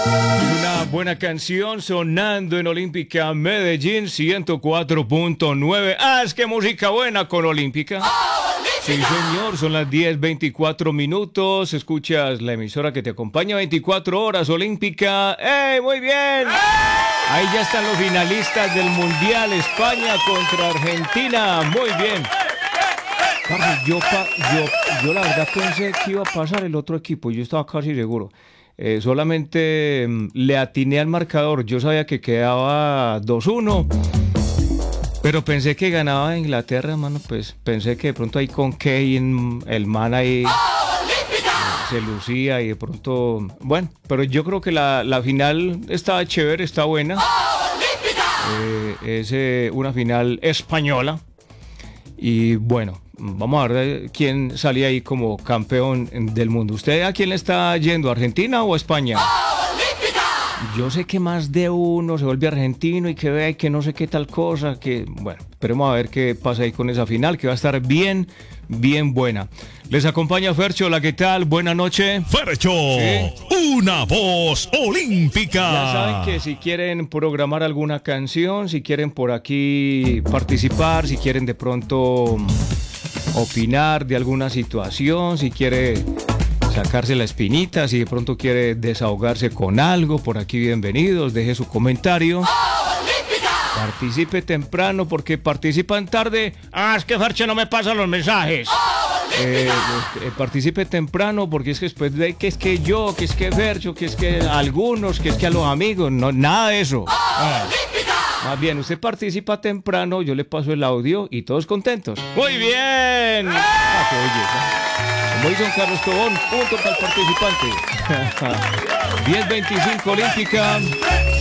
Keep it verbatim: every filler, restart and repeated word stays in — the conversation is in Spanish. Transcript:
Una buena canción sonando en Olímpica Medellín ciento cuatro punto nueve. Ah, es que música buena con Olímpica. Sí, señor, son las diez veinticuatro minutos. Escuchas la emisora que te acompaña veinticuatro horas, Olímpica. ¡Ey, muy bien! Ahí ya están los finalistas del Mundial, España contra Argentina. Muy bien. Parce, yo, pa- yo, yo la verdad pensé que iba a pasar el otro equipo. Yo estaba casi seguro. Eh, solamente mm, le atiné al marcador. Yo sabía que quedaba dos uno. Pero pensé que ganaba Inglaterra, mano. Pues pensé que de pronto ahí con Kane, el man ahí se lucía y de pronto... Bueno, pero yo creo que la, la final está chévere, está buena. Eh, es eh, una final española. Y bueno, vamos a ver quién salía ahí como campeón del mundo. ¿Usted a quién le está yendo? ¿Argentina o España? Yo sé que más de uno se vuelve argentino y que vea y que no sé qué tal cosa, que bueno, esperemos a ver qué pasa ahí con esa final, que va a estar bien, bien buena. Les acompaña Fercho, ¿la qué tal? Buena noche. Fercho, Sí. una voz olímpica. Ya saben que si quieren programar alguna canción, si quieren por aquí participar, si quieren de pronto opinar de alguna situación, si quiere sacarse la espinita, si de pronto quiere desahogarse con algo, por aquí bienvenidos, deje su comentario. Participe temprano porque participan tarde. Ah, es que Fercho no me pasa los mensajes. Eh, eh, participe temprano porque es que después de que es que yo, que es que Fercho, que es que algunos, que es que a los amigos, no, nada de eso. Ah. Más bien, usted participa temprano, yo le paso el audio y todos contentos. ¡Muy bien! Ah, qué belleza. Como dice don Carlos Tobón, punto para el participante. diez veinticinco Olímpica.